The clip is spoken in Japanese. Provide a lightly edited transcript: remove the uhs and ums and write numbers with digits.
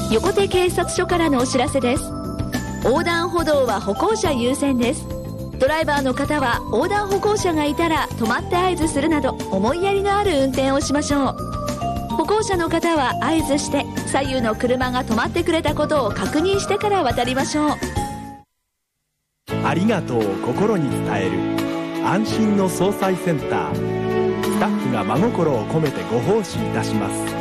横手警察署からのお知らせです。横断歩道は歩行者優先です。ドライバーの方は横断歩行者がいたら止まって合図するなど思いやりのある運転をしましょう。歩行者の方は合図して左右の車が止まってくれたことを確認してから渡りましょう。 ありがとうを心に伝える安心の総裁センター。スタッフが真心を込めてご奉仕いたします。